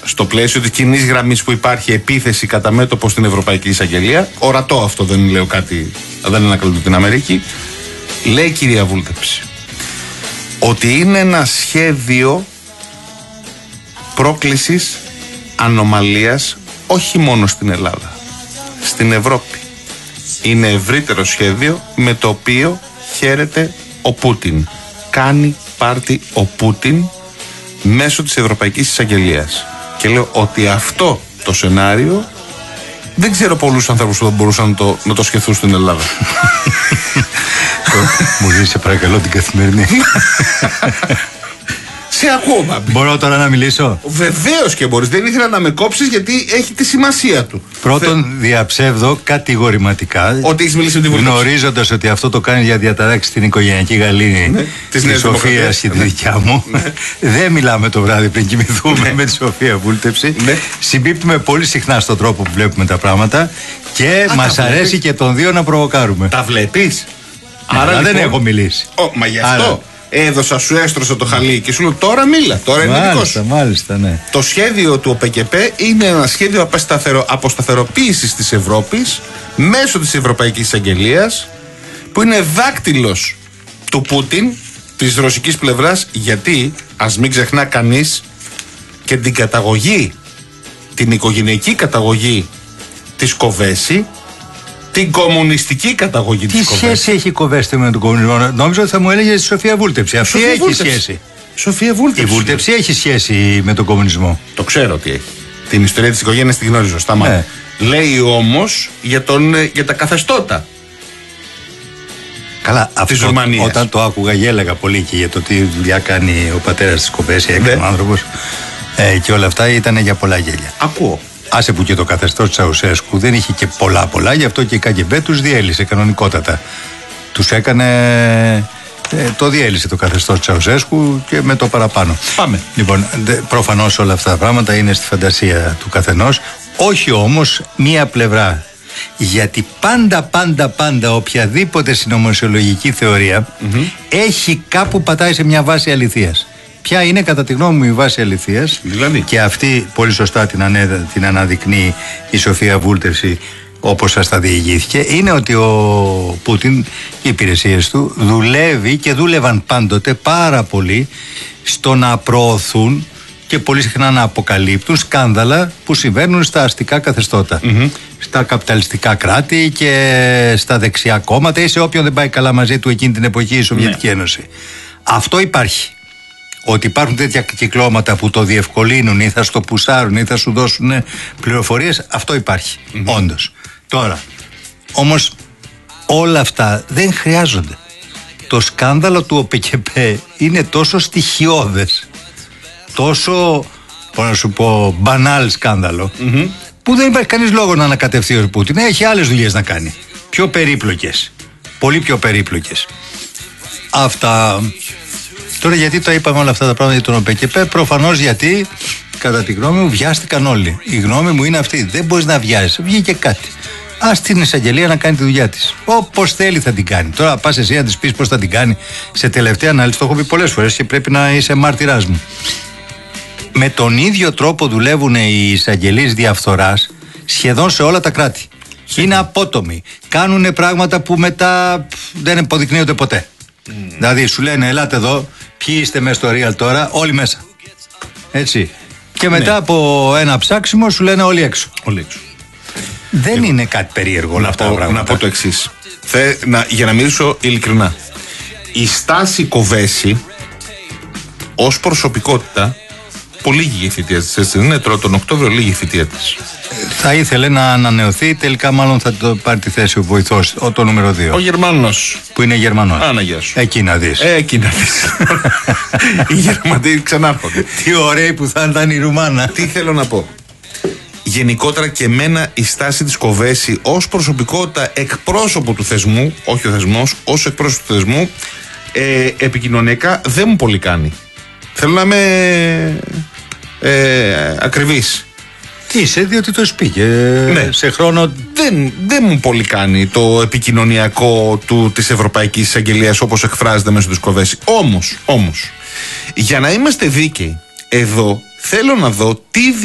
στο πλαίσιο της κοινής γραμμής που υπάρχει επίθεση κατά μέτωπο στην Ευρωπαϊκή Εισαγγελία, ορατό αυτό, δεν λέω κάτι, δεν ανακαλύπτω την Αμερική, λέει η κυρία Βούλτεψη ότι είναι ένα σχέδιο πρόκλησης ανομαλίας όχι μόνο στην Ελλάδα, στην Ευρώπη. Είναι ευρύτερο σχέδιο με το οποίο χαίρεται ο Πούτιν. Κάνει πάρτι ο Πούτιν μέσω της Ευρωπαϊκής Εισαγγελίας. Και λέω ότι αυτό το σενάριο δεν ξέρω πολλούς ανθρώπους που θα μπορούσαν να το σκεφτούν στην Ελλάδα. Μου δίνεις σε παρακαλώ την Καθημερινή. Σε ακούω, Μπάμπη. Μπορώ τώρα να μιλήσω? Βεβαίως και μπορείς. Δεν ήθελα να με κόψεις γιατί έχει τη σημασία του. Πρώτον, διαψεύδω κατηγορηματικά ότι έχεις μιλήσει με τη Βουλή. Γνωρίζοντας ότι αυτό το κάνει για διαταράξει στην οικογενειακή γαλήνη της Σοφίας και τη δικιά μου. Δεν μιλάμε το βράδυ πριν κοιμηθούμε με τη Σοφία Βούλτεψη. Συμπίπτουμε πολύ συχνά στον τρόπο που βλέπουμε τα πράγματα και μας αρέσει και των δύο να προβοκάρουμε. Τα βλέπεις? Άρα λοιπόν, δεν έχω μιλήσει. Μα γι' αυτό. Έδωσα, σου έστρωσα το χαλί και σου λέω τώρα μίλα, τώρα είναι δικό σου. Μάλιστα, ναι. Το σχέδιο του ΟΠΕΚΕΠΕ είναι ένα σχέδιο αποσταθεροποίησης της Ευρώπης μέσω της Ευρωπαϊκής Εισαγγελίας, που είναι δάκτυλος του Πούτιν, της ρωσικής πλευράς, γιατί ας μην ξεχνά κανείς και την καταγωγή, την οικογενειακή καταγωγή της Κοβέση, την κομμουνιστική καταγωγή της Κοβέση. Τι σχέση έχει η Κοβέση με τον κομμουνισμό? Νόμιζα ότι θα μου έλεγε η Σοφία Βούλτεψη. Αυτή έχει σχέση. Σοφία Βούλτεψη. Η Βούλτεψη έχει σχέση με τον κομμουνισμό. Το ξέρω ότι έχει. Την ιστορία της οικογένειας τη γνωρίζω. Σταμάτα. Λέει όμως για τα καθεστώτα. Καλά, αυτό όταν το άκουγα γέλαγα πολύ και για το τι δουλειά κάνει ο πατέρας της Κοβέση, έξω άνθρωπος, και όλα αυτά ήταν για πολλά γέλια. Ακούω. Άσε που και το καθεστώς της Τσαουσέσκου δεν είχε και πολλά, γι' αυτό και η ΚΑΚΕΜΠΕ τους διέλυσε κανονικότατα. Τους έκανε, το διέλυσε το καθεστώς της Τσαουσέσκου και με το παραπάνω. Πάμε. Λοιπόν, προφανώς όλα αυτά τα πράγματα είναι στη φαντασία του καθενός, όχι όμως μία πλευρά. Γιατί πάντα οποιαδήποτε συνωμοσιολογική θεωρία έχει κάπου πατάει σε μια βάση αληθείας. Ποια είναι κατά τη γνώμη μου η βάση αληθείας? Δηλαδή. Και αυτή πολύ σωστά την αναδεικνύει η Σοφία Βούλτεψη, όπως σας τα διηγήθηκε. Είναι ότι ο Πούτιν και οι υπηρεσίες του δουλεύει και δούλευαν πάντοτε πάρα πολύ στο να προωθούν και πολύ συχνά να αποκαλύπτουν σκάνδαλα που συμβαίνουν στα αστικά καθεστώτα, στα καπιταλιστικά κράτη και στα δεξιά κόμματα ή σε όποιον δεν πάει καλά μαζί του εκείνη την εποχή η Σοβιετική Ένωση. Αυτό υπάρχει. Ότι υπάρχουν τέτοια κυκλώματα που το διευκολύνουν ή θα στο πουσάρουν ή θα σου δώσουν πληροφορίες, αυτό υπάρχει. Όντως. Τώρα, όμως όλα αυτά δεν χρειάζονται. Το σκάνδαλο του ΟΠΕΚΕΠΕ είναι τόσο στοιχειώδες, τόσο, πώς να σου πω, μπανάλ σκάνδαλο, που δεν υπάρχει κανείς λόγο να ανακατευθεί ο Πούτιν. Έχει άλλες δουλειές να κάνει. Πιο περίπλοκες. Πολύ πιο περίπλοκες. Αυτά. Τώρα γιατί το είπαμε όλα αυτά τα πράγματα για τον ΟΠΕΚΕΠΕ? Προφανώς γιατί, κατά τη γνώμη μου, βιάστηκαν όλοι. Η γνώμη μου είναι αυτή. Δεν μπορείς να βιάζεις. Βγήκε κάτι. Ας την εισαγγελία να κάνει τη δουλειά της. Όπως θέλει θα την κάνει. Τώρα πας εσύ να της πεις πώς θα την κάνει. Σε τελευταία ανάλυση, το έχω πει πολλές φορές και πρέπει να είσαι μάρτυράς μου. Με τον ίδιο τρόπο δουλεύουν οι εισαγγελείς διαφθοράς σχεδόν σε όλα τα κράτη. Είναι απότομοι. Κάνουν πράγματα που μετά δεν αποδεικνύονται ποτέ. Δηλαδή σου λένε ελάτε εδώ, ποιοι είστε μέσα στο Real τώρα? Όλοι μέσα. Έτσι. Και μετά από ένα ψάξιμο σου λένε όλοι έξω. Δεν είναι κάτι περίεργο όλα αυτά τα πράγματα. Να πω το εξής. Για να μιλήσω ειλικρινά. Η Στάση Κοβέση ως προσωπικότητα, πολύ λίγη η θητεία της, έτσι δεν είναι? Τώρα τον Οκτώβριο λίγη η θητεία της. Θα ήθελε να ανανεωθεί, τελικά μάλλον θα το πάρει τη θέση ο βοηθός, το νούμερο 2. Ο Γερμανός. Που είναι Γερμανός. Άνα, σου. Εκεί να δεις. Εκεί να δεις. Οι Γερμανοί ξανάρχονται. Τι ωραίοι που θα ήταν η Ρουμάνα. Τι θέλω να πω. Γενικότερα και εμένα η στάση της Κοβέση ως προσωπικότητα εκπρόσωπο του θεσμού, όχι ο θεσμός, ως εκπρόσωπο του θεσμού, επικοινωνιακά δεν μου πολύ κάνει. Θέλω να είμαι ακριβής. Τι είσαι, διότι το σπίγε σε χρόνο. Δεν μου πολύ κάνει το επικοινωνιακό της Ευρωπαϊκής Εισαγγελίας όπως εκφράζεται μέσω της Κοβέση. Όμως, για να είμαστε δίκαιοι, εδώ θέλω να δω τι